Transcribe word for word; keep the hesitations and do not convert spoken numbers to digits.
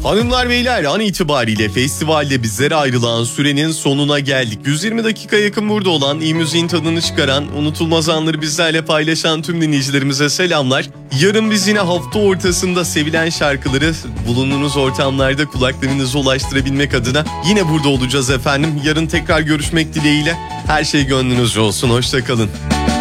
Hanımlar beyler, an itibariyle festivalde bizlere ayrılan sürenin sonuna geldik. yüz yirmi dakika yakın burada olan, iyi müziğin tadını çıkaran, unutulmaz anları bizlerle paylaşan tüm dinleyicilerimize selamlar. Yarın biz yine hafta ortasında sevilen şarkıları bulunduğunuz ortamlarda kulaklarınıza ulaştırabilmek adına yine burada olacağız efendim. Yarın tekrar görüşmek dileğiyle. Her şey gönlünüzce olsun. Hoşça kalın.